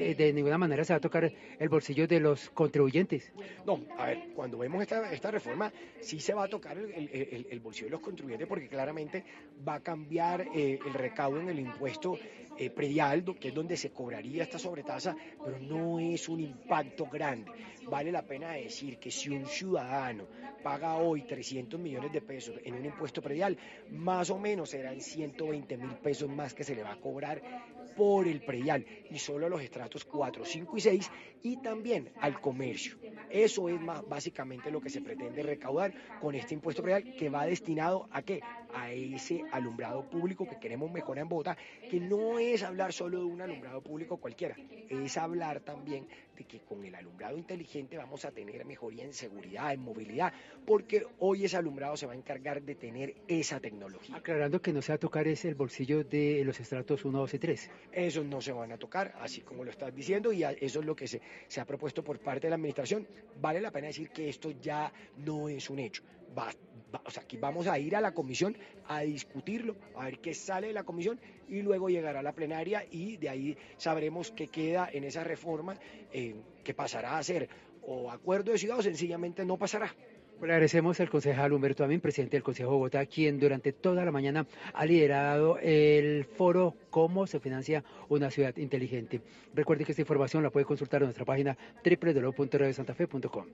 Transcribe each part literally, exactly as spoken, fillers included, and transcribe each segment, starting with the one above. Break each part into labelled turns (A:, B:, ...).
A: Eh, de ninguna manera se va a tocar el bolsillo de los contribuyentes.
B: No, a ver, cuando vemos esta, esta reforma, sí se va a tocar el, el- el- el bolsillo de los contribuyentes porque claramente va a cambiar eh, el recaudo en el impuesto eh, predial, do- que es donde se cobraría esta sobretasa, pero no es un impacto grande. Vale la pena decir que si un ciudadano paga hoy trescientos millones de pesos en un impuesto predial, más o menos serán ciento veinte mil pesos más que se le va a cobrar por el predial y solo a los estratos cuatro, cinco y seis y también al comercio. Eso es más básicamente lo que se pretende recaudar con este impuesto predial que va destinado a qué? A ese alumbrado público que queremos mejorar en Bogotá, que no es hablar solo de un alumbrado público cualquiera, es hablar también de que con el alumbrado inteligente vamos a tener mejoría en seguridad, en movilidad, porque hoy ese alumbrado se va a encargar de tener esa tecnología.
A: Aclarando que no se va a tocar es el bolsillo de los estratos uno, dos y tres.
B: Esos no se van a tocar, así como lo estás diciendo, y eso es lo que se, se ha propuesto por parte de la administración. Vale la pena decir que esto ya no es un hecho. Va, va, o sea, aquí vamos a ir a la comisión a discutirlo, a ver qué sale de la comisión y luego llegará a la plenaria y de ahí sabremos qué queda en esa reforma, eh, que pasará a ser o acuerdo de ciudad o sencillamente no pasará.
A: Le agradecemos al concejal Humberto Amin, presidente del Consejo de Bogotá, quien durante toda la mañana ha liderado el foro Cómo se financia una ciudad inteligente. Recuerde que esta información la puede consultar en nuestra página doble u doble u doble u punto radio santa fe punto com.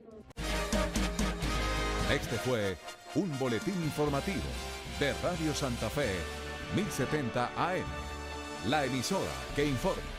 C: Este fue un boletín informativo de Radio Santa Fe, mil setenta A M, la emisora que informa.